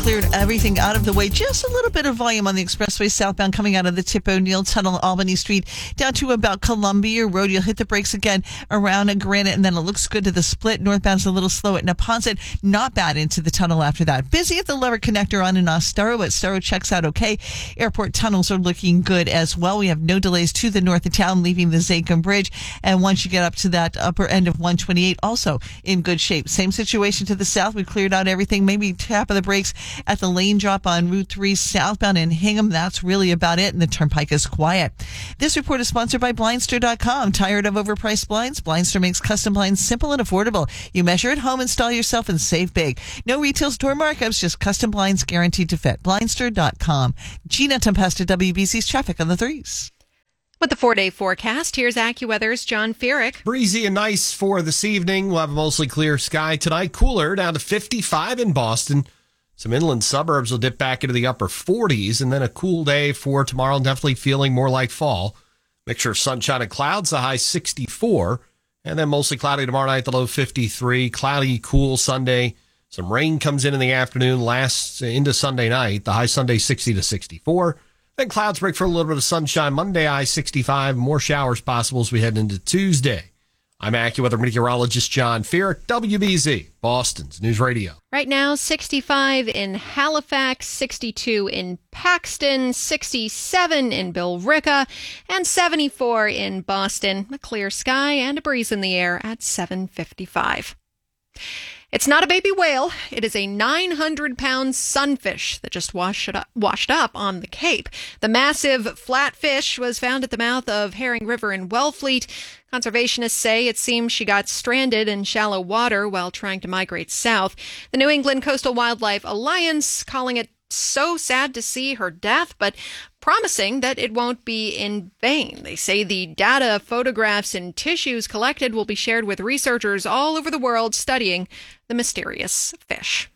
cleared everything out of the way. Just a little bit of volume on the expressway southbound coming out of the Tip O'Neill Tunnel, Albany Street, down to about Columbia Road. You'll hit the brakes again around Granite, and then it looks good to the split. Northbound's a little slow at Neponset. Not bad into the tunnel after that. Busy at the Lever Connector on in Ostero, but Ostero checks out okay. Airport tunnels are looking good as well. We have no delays to the north of town, leaving the Zakim Bridge. And once you get up to that upper end of 128, also in good shape. Same situation to the south. We cleared out everything. Maybe tap of the brakes at the lane drop on Route 3 southbound in Hingham. That's really about it. And the turnpike is quiet. This report is sponsored by Blindster.com. Tired of overpriced blinds? Blindster makes custom blinds simple and affordable. You measure at home, install yourself, and save big. No retail store markups, just custom blinds guaranteed to fit. Blindster.com. Gina Tempesta, WBC's traffic on the 3s. With the 4-day forecast, here's AccuWeather's John Feerick. Breezy and nice for this evening. We'll have a mostly clear sky tonight. Cooler down to 55 in Boston. Some inland suburbs will dip back into the upper 40s, and then a cool day for tomorrow. Definitely feeling more like fall. Mixture of sunshine and clouds, the high 64. And then mostly cloudy tomorrow night, the low 53. Cloudy, cool Sunday. Some rain comes in the afternoon, lasts into Sunday night. The high Sunday 60 to 64. Then clouds break for a little bit of sunshine. Monday, high 65. More showers possible as we head into Tuesday. I'm AccuWeather meteorologist John Feerick, WBZ, Boston's News Radio. Right now, 65 in Halifax, 62 in Paxton, 67 in Billerica, and 74 in Boston. A clear sky and a breeze in the air at 7:55. It's not a baby whale. It is a 900-pound sunfish that just washed up on the Cape. The massive flatfish was found at the mouth of Herring River in Wellfleet. Conservationists say it seems she got stranded in shallow water while trying to migrate south. The New England Coastal Wildlife Alliance calling it so sad to see her death, but promising that it won't be in vain. They say the data, photographs, and tissues collected will be shared with researchers all over the world studying the mysterious fish.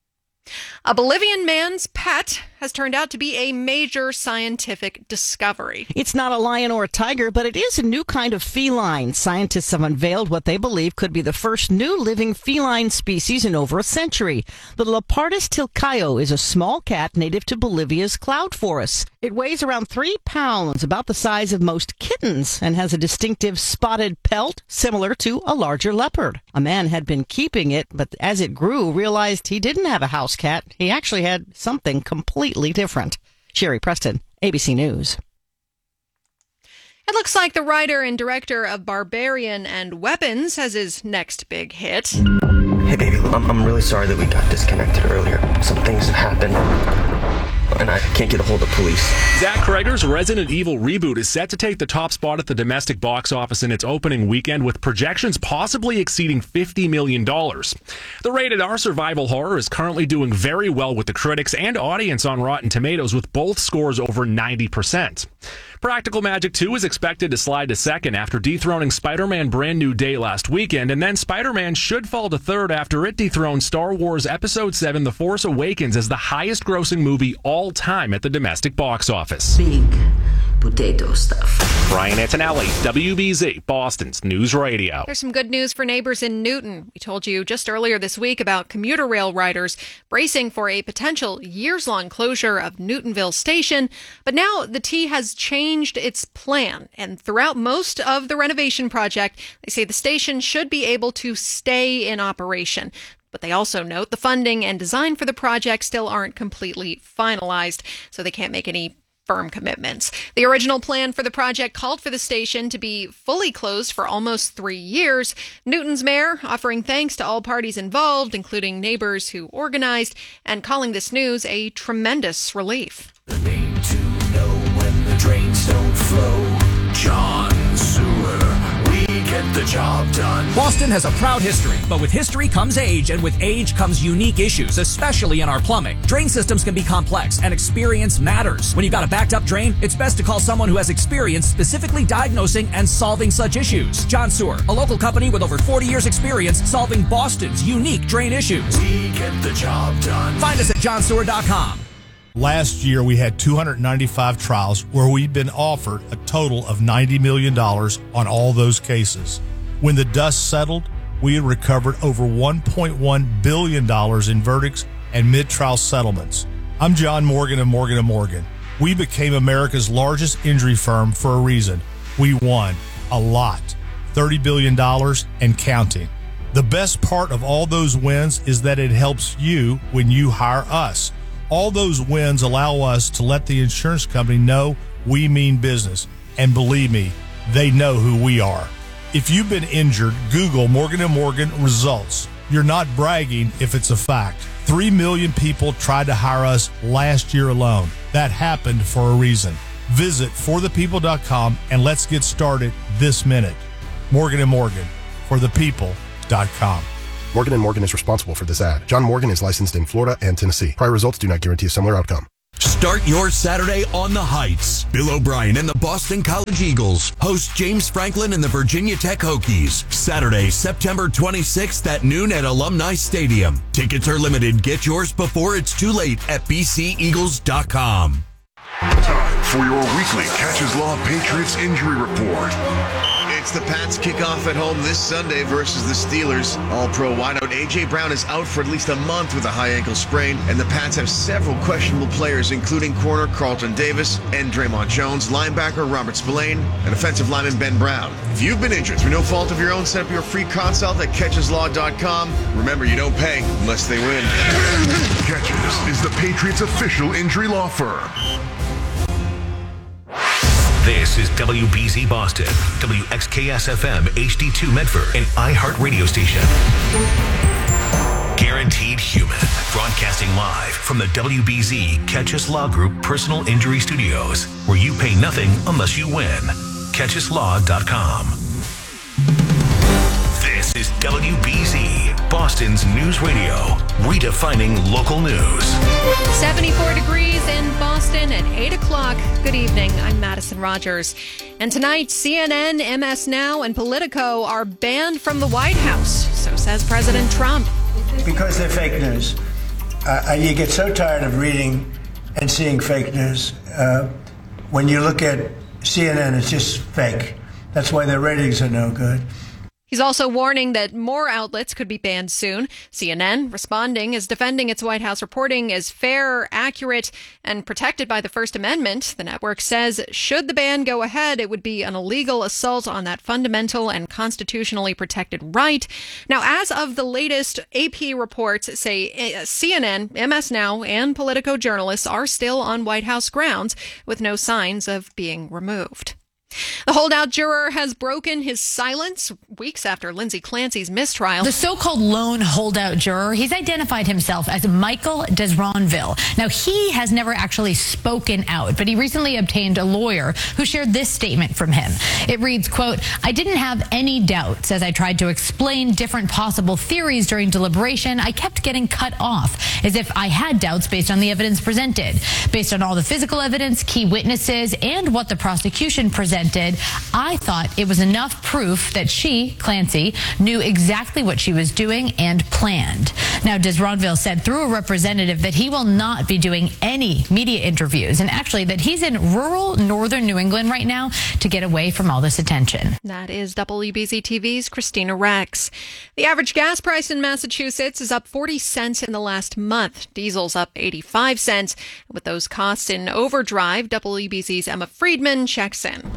A Bolivian man's pet has turned out to be a major scientific discovery. It's not a lion or a tiger, but it is a new kind of feline. Scientists have unveiled what they believe could be the first new living feline species in over a century. The Leopardus tilcayo is a small cat native to Bolivia's cloud forests. It weighs around 3 pounds, about the size of most kittens, and has a distinctive spotted pelt similar to a larger leopard. A man had been keeping it, but as it grew, realized he didn't have a house cat. He actually had something completely different. Sherry Preston, ABC News. It looks like the writer and director of Barbarian and Weapons has his next big hit. Hey, baby, I'm really sorry that we got disconnected earlier. Some things have happened, and I can't get a hold of police. Zach Cregger's Resident Evil reboot is set to take the top spot at the domestic box office in its opening weekend, with projections possibly exceeding $50 million. The rated R survival horror is currently doing very well with the critics and audience on Rotten Tomatoes, with both scores over 90%. Practical Magic 2 is expected to slide to second after dethroning Spider-Man Brand New Day last weekend, and then Spider-Man should fall to third after it dethroned Star Wars Episode 7 The Force Awakens as the highest-grossing movie all time at the domestic box office. Big potato stuff. Brian Antonelli, WBZ, Boston's News Radio. There's some good news for neighbors in Newton. We told you just earlier this week about commuter rail riders bracing for a potential years-long closure of Newtonville Station. But now the T has changed its plan. And throughout most of the renovation project, they say the station should be able to stay in operation. But they also note the funding and design for the project still aren't completely finalized, so they can't make any firm commitments. The original plan for the project called for the station to be fully closed for almost 3 years. Newton's mayor offering thanks to all parties involved, including neighbors who organized, and calling this news a tremendous relief. The name to know when the drains don't flow. John Sewer, we get the job done. Boston has a proud history, but with history comes age, and with age comes unique issues, especially in our plumbing. Drain systems can be complex, and experience matters. When you've got a backed up drain, it's best to call someone who has experience specifically diagnosing and solving such issues. John Sewer, a local company with over 40 years experience solving Boston's unique drain issues. We get the job done. Find us at johnsewer.com. Last year, we had 295 trials where we'd been offered a total of $90 million on all those cases. When the dust settled, we had recovered over $1.1 billion in verdicts and mid-trial settlements. I'm John Morgan of Morgan & Morgan. We became America's largest injury firm for a reason. We won a lot, $30 billion and counting. The best part of all those wins is that it helps you when you hire us. All those wins allow us to let the insurance company know we mean business. And believe me, they know who we are. If you've been injured, Google Morgan & Morgan results. You're not bragging if it's a fact. 3 million people tried to hire us last year alone. That happened for a reason. Visit forthepeople.com and let's get started this minute. Morgan & Morgan, forthepeople.com. Morgan & Morgan is responsible for this ad. John Morgan is licensed in Florida and Tennessee. Prior results do not guarantee a similar outcome. Start your Saturday on the Heights. Bill O'Brien and the Boston College Eagles host James Franklin and the Virginia Tech Hokies. Saturday, September 26th at noon at Alumni Stadium. Tickets are limited. Get yours before it's too late at bceagles.com. Time for your weekly Catches Law Patriots injury report. It's the Pats kickoff at home this Sunday versus the Steelers. All-pro wideout A.J. Brown is out for at least a month with a high ankle sprain, and the Pats have several questionable players, including corner Carlton Davis and Draymond Jones, linebacker Robert Spillane, and offensive lineman Ben Brown. If you've been injured through no fault of your own, set up your free consult at catcheslaw.com. Remember, you don't pay unless they win. Catches is the Patriots' official injury law firm. This is WBZ Boston, WXKS-FM HD2 Medford, an iHeart radio station. Guaranteed Human, broadcasting live from the WBZ Catches Law Group Personal Injury Studios, where you pay nothing unless you win. CatchesLaw.com. This is WBZ, Boston's news radio, redefining local news. 74 degrees in Boston at 8 o'clock. Good evening. I'm Madison Rogers. And tonight, CNN, MS Now, and Politico are banned from the White House. So says President Trump. Because they're fake news. You get so tired of reading and seeing fake news. When you look at CNN, it's just fake. That's why their ratings are no good. He's also warning that more outlets could be banned soon. CNN, responding, is defending its White House reporting as fair, accurate, and protected by the First Amendment. The network says should the ban go ahead, it would be an illegal assault on that fundamental and constitutionally protected right. Now, as of the latest AP reports, say CNN, MS Now, and Politico journalists are still on White House grounds with no signs of being removed. The holdout juror has broken his silence weeks after Lindsay Clancy's mistrial. The so-called lone holdout juror, he's identified himself as Michael Desronville. Now, he has never actually spoken out, but he recently obtained a lawyer who shared this statement from him. It reads, quote, "I didn't have any doubts as I tried to explain different possible theories during deliberation. I kept getting cut off as if I had doubts based on the evidence presented. Based on all the physical evidence, key witnesses, and what the prosecution presented, I thought it was enough proof that she, Clancy, knew exactly what she was doing and planned." Now, Desronville said through a representative that he will not be doing any media interviews, and actually that he's in rural northern New England right now to get away from all this attention. That is WBZ TV's Christina Rex. The average gas price in Massachusetts is up 40 cents in the last month. Diesel's up 85 cents. With those costs in overdrive, WBZ's Emma Friedman checks in.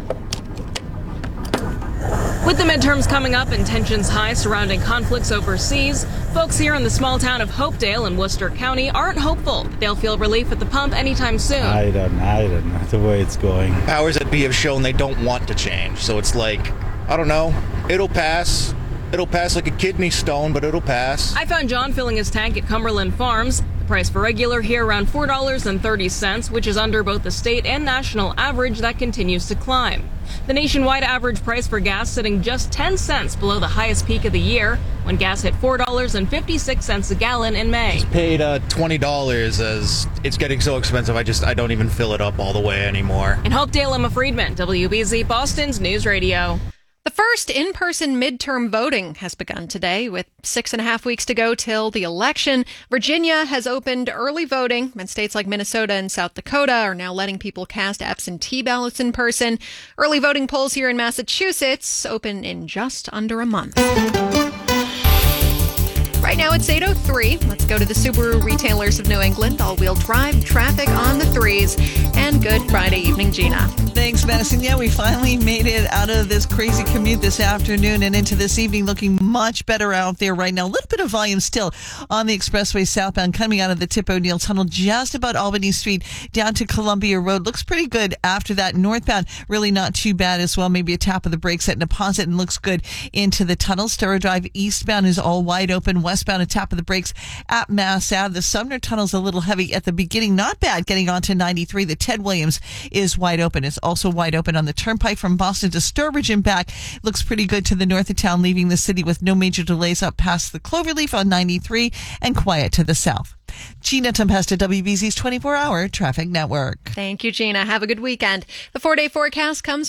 With the midterms coming up and tensions high surrounding conflicts overseas, folks here in the small town of Hopedale in Worcester County aren't hopeful that they'll feel relief at the pump anytime soon. I don't know the way it's going. Powers that be have shown they don't want to change. So it's like, I don't know, it'll pass. It'll pass like a kidney stone, but it'll pass. I found John filling his tank at Cumberland Farms. The price for regular here around $4.30, which is under both the state and national average that continues to climb. The nationwide average price for gas sitting just 10 cents below the highest peak of the year when gas hit $4.56 a gallon in May. Just paid $20 as it's getting so expensive. I don't even fill it up all the way anymore. In Hopedale, Emma Friedman, WBZ Boston's News Radio. The first in-person midterm voting has begun today with 6.5 weeks to go till the election. Virginia has opened early voting, and states like Minnesota and South Dakota are now letting people cast absentee ballots in person. Early voting polls here in Massachusetts open in just under a month. Right now it's 8:03. Let's go to the Subaru Retailers of New England. All-wheel drive traffic on the 3s. And good Friday evening, Gina. Thanks, Madison. Yeah, we finally made it out of this crazy commute this afternoon and into this evening, looking much better out there right now. A little bit of volume still on the expressway southbound coming out of the Tip O'Neill Tunnel just about Albany Street down to Columbia Road. Looks pretty good after that. Northbound, really not too bad as well. Maybe a tap of the brakes at Neponset and looks good into the tunnel. Sturrow Drive eastbound is all wide open. Westbound, a tap of the brakes at Mass Ave. The Sumner Tunnel's a little heavy at the beginning. Not bad getting onto 93. The Ted Williams is wide open. It's also wide open on the Turnpike from Boston to Sturbridge and back. Looks pretty good to the north of town, leaving the city with no major delays up past the Cloverleaf on 93 and quiet to the south. Gina Tempesta, WBZ's 24-hour traffic network. Thank you, Gina. Have a good weekend. The 4-day forecast comes